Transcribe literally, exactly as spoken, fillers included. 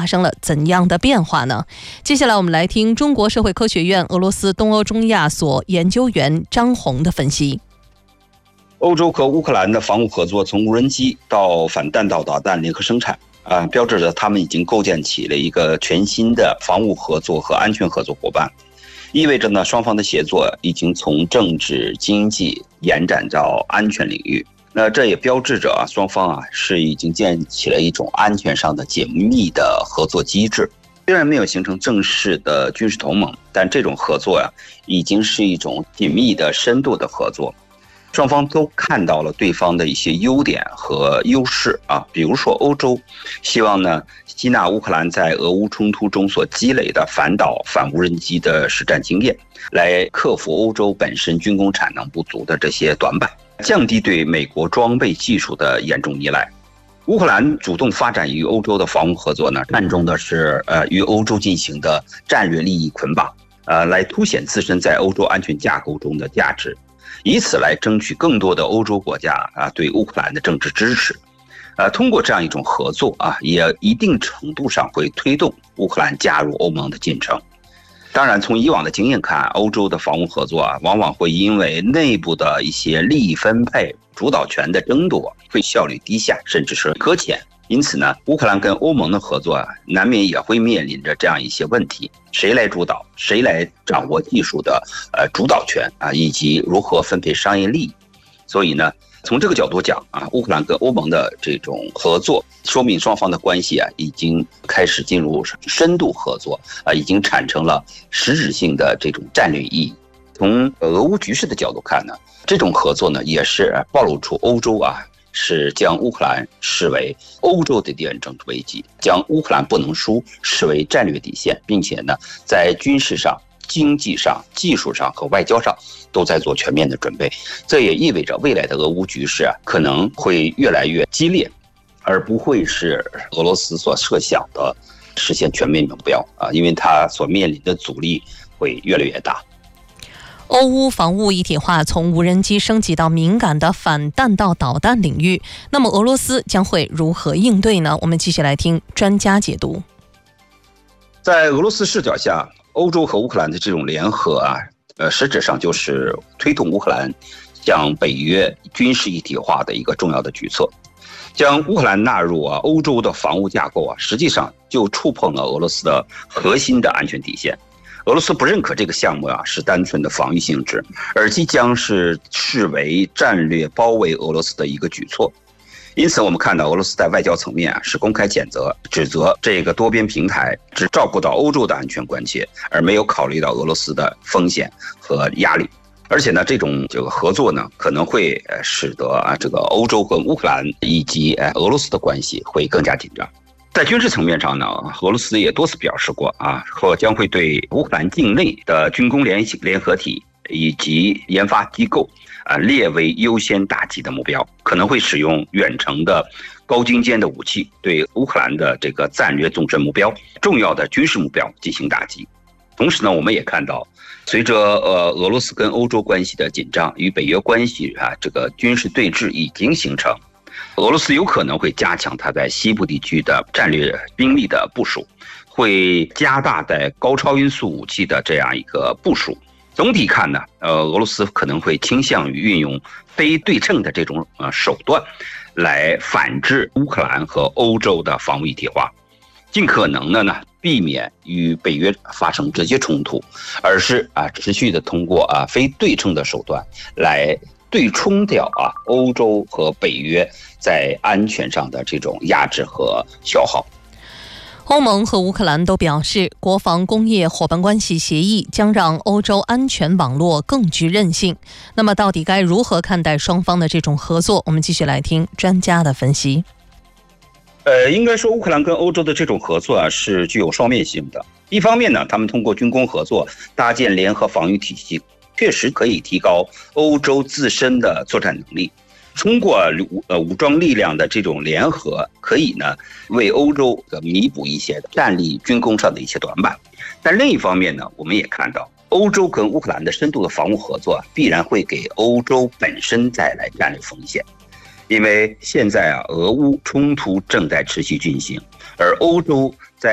发生了怎样的变化呢？接下来我们来听中国社会科学院俄罗斯东欧中亚所研究员张红的分析。 欧洲和乌克兰的防务合作，从无人机到反弹道导弹联合生产啊，标志着他们已经构建起了一个全新的防务合作和安全合作伙伴，意味着呢，双方的协作已经从政治、经济延展到安全领域。那这也标志着啊，双方啊是已经建立起了一种安全上的紧密的合作机制。虽然没有形成正式的军事同盟，但这种合作呀、啊，已经是一种紧密的、深度的合作。双方都看到了对方的一些优点和优势啊，比如说欧洲希望呢吸纳乌克兰在俄乌冲突中所积累的反导反无人机的实战经验，来克服欧洲本身军工产能不足的这些短板，降低对美国装备技术的严重依赖。乌克兰主动发展与欧洲的防务合作呢，看重的是呃与欧洲进行的战略利益捆绑，呃来凸显自身在欧洲安全架构中的价值。以此来争取更多的欧洲国家啊对乌克兰的政治支持，呃，通过这样一种合作啊，也一定程度上会推动乌克兰加入欧盟的进程。当然，从以往的经验看，欧洲的防务合作啊，往往会因为内部的一些利益分配、主导权的争夺，会效率低下，甚至是搁浅。因此呢，乌克兰跟欧盟的合作啊，难免也会面临着这样一些问题：谁来主导，谁来掌握技术的呃主导权啊，以及如何分配商业利益。所以呢，从这个角度讲啊，乌克兰跟欧盟的这种合作，说明双方的关系啊，已经开始进入深度合作啊，已经产生了实质性的这种战略意义。从俄乌局势的角度看呢，这种合作呢，也是暴露出欧洲啊。是将乌克兰视为欧洲的地缘政治危机，将乌克兰不能输视为战略底线，并且呢，在军事上、经济上、技术上和外交上都在做全面的准备。这也意味着未来的俄乌局势啊，可能会越来越激烈，而不会是俄罗斯所设想的实现全面目标啊，因为它所面临的阻力会越来越大。 欧乌防务一体化从无人机升级到敏感的反弹道导弹领域，那么俄罗斯将会如何应对呢？我们继续来听专家解读。 在俄罗斯视角下，欧洲和乌克兰的这种联合啊，呃，实质上就是推动乌克兰向北约军事一体化的一个重要的举措。将乌克兰纳入啊欧洲的防务架构啊，实际上就触碰了俄罗斯的核心的安全底线。俄罗斯不认可这个项目啊是单纯的防御性质，而即将是视为战略包围俄罗斯的一个举措。因此，我们看到俄罗斯在外交层面啊是公开谴责、指责这个多边平台只照顾到欧洲的安全关切，而没有考虑到俄罗斯的风险和压力。而且呢，这种这个合作呢，可能会使得啊这个欧洲和乌克兰以及俄罗斯的关系会更加紧张。在军事层面上呢，俄罗斯也多次表示过啊，说将会对乌克兰境内的军工联联合体以及研发机构啊列为优先打击的目标，可能会使用远程的高精尖的武器对乌克兰的这个战略纵深目标、重要的军事目标进行打击。同时呢，我们也看到，随着呃俄罗斯跟欧洲关系的紧张，与北约关系啊这个军事对峙已经形成。俄罗斯有可能会加强它在西部地区的战略兵力的部署，会加大在高超音速武器的这样一个部署。总体看呢，呃，俄罗斯可能会倾向于运用非对称的这种呃手段，来反制乌克兰和欧洲的防务一体化，尽可能的呢避免与北约发生直接冲突，而是啊持续的通过啊非对称的手段来对冲掉啊欧洲和北约在安全上的这种压制和消耗。 欧盟和乌克兰都表示，国防工业伙伴关系协议将让欧洲安全网络更具韧性。那么到底该如何看待双方的这种合作？我们继续来听专家的分析。 呃，应该说乌克兰跟欧洲的这种合作啊是具有双面性的。一方面呢，他们通过军工合作搭建联合防御体系，确实可以提高欧洲自身的作战能力。通过呃武装力量的这种联合，可以呢为欧洲弥补一些战力军工上的一些短板。但另一方面呢，我们也看到欧洲跟乌克兰的深度的防务合作，必然会给欧洲本身带来战略风险。因为现在啊，俄乌冲突正在持续进行，而欧洲在